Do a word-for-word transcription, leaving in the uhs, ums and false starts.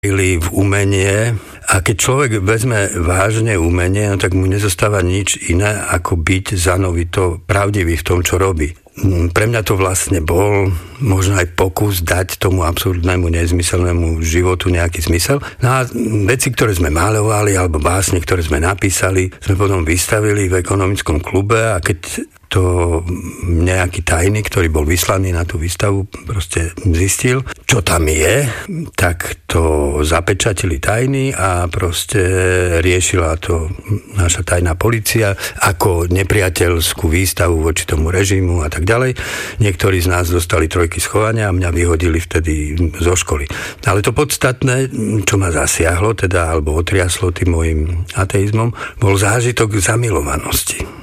v umenie a keď človek vezme vážne umenie, no tak mu nezostáva nič iné, ako byť zanovito pravdivý v tom, čo robí. Pre mňa to vlastne bol možno aj pokus dať tomu absurdnému, nezmyselnému životu nejaký zmysel. No a veci, ktoré sme malovali, alebo básne, ktoré sme napísali, sme potom vystavili v ekonomickom klube a keď to nejaký tajný, ktorý bol vyslaný na tú výstavu, proste zistil, čo tam je, tak to zapečatili tajní a proste riešila to naša tajná polícia ako nepriateľskú výstavu voči tomu režimu a tak ďalej. Niektorí z nás dostali trojky schovania a mňa vyhodili vtedy zo školy. Ale to podstatné, čo ma zasiahlo, teda, alebo otriaslo tým môjim ateizmom, bol zážitok zamilovanosti.